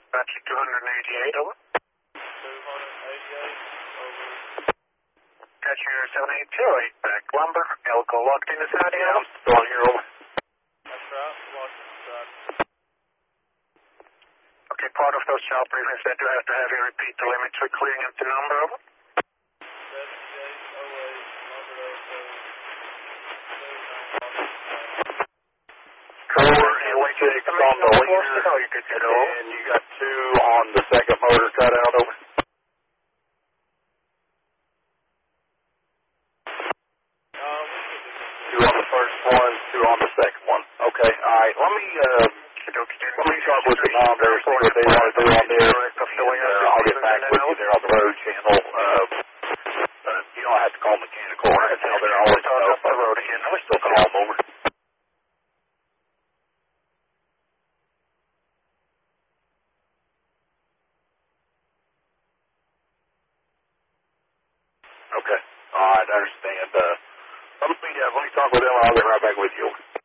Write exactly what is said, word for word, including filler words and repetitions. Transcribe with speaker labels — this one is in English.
Speaker 1: Apache two eighty-eight, over.
Speaker 2: two eighty-eight, over.
Speaker 1: Apache seven eight zero eight, back lumber. Elko locked in the side,
Speaker 3: Yeah, I'm still on here, over.
Speaker 2: That's right, locked inside.
Speaker 1: Okay, part of those child briefings, I do have to have you repeat the limits for clearing empty number, over.
Speaker 2: seventy-eight oh eight, number Elko.
Speaker 3: Four and six on the leader, and you got two on the second motor cutout, over.
Speaker 2: Um,
Speaker 3: Two on the first one, two on the second one. Okay, all right. Let me uh, let me talk with the mom there, see what they want to do on there. And, uh, I'll get back with you there on the road channel. Uh, uh, you don't have to call mechanical or anything. They're always up the road again. I still call them over. Okay. All right, I understand. Uh, let me uh, let me talk with them. I'll get right back with you.